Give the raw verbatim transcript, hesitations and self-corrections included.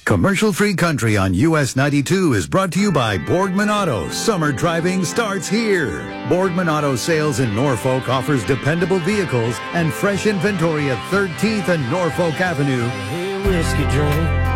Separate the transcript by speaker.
Speaker 1: Commercial-free country on U S ninety-two is brought to you by Borgman Auto. Summer driving starts here. Borgman Auto Sales in Norfolk offers dependable vehicles and fresh inventory at thirteenth and Norfolk Avenue.
Speaker 2: Hey, whiskey drink.